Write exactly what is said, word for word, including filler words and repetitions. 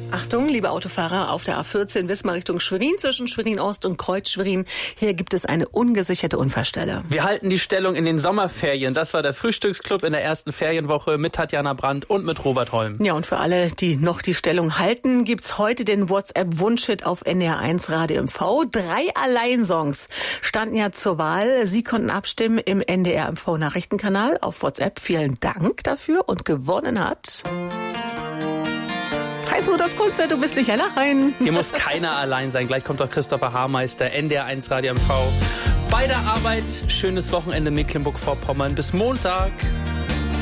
Achtung, liebe Autofahrer auf der A vierzehn Wismar Richtung Schwerin zwischen Schwerin-Ost und Kreuz-Schwerin. Hier gibt es eine ungesicherte Unfallstelle. Wir halten die Stellung in den Sommerferien. Das war der Frühstücksclub in der ersten Ferienwoche mit Tatjana Brandt und mit Robert Holm. Ja, und für alle, die noch die Stellung halten, gibt's heute den WhatsApp-Wunschhit auf N D R eins Radio M V. Drei Alleinsongs standen ja zur Wahl. Sie konnten abstimmen im N D R M V Nachrichtenkanal auf WhatsApp. Vielen Dank dafür und gewonnen hat Heinz-Rudolf Kunze, du bist nicht allein. Hier muss keiner allein sein. Gleich kommt auch Christopher Haarmeister, N D R eins Radio M V. Bei der Arbeit, schönes Wochenende Mecklenburg-Vorpommern. Bis Montag.